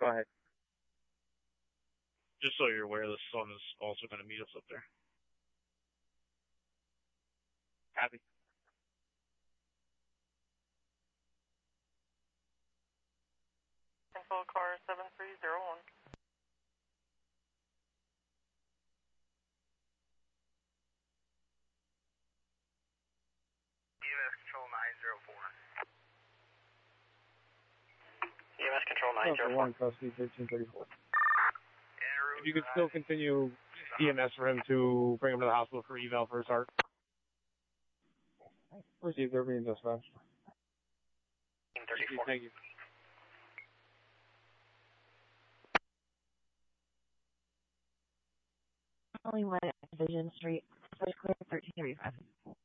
Go ahead. Just so you're aware, the sun is also going to meet us up there. Copy. Info car 7301. EMS control 904. EMS control 904. Custody 1334. If you could still continue EMS for him to bring him to the hospital for eval for his heart. Received, they're being dispatched. 34. Thank you. Only one Division Street, first clear 1335.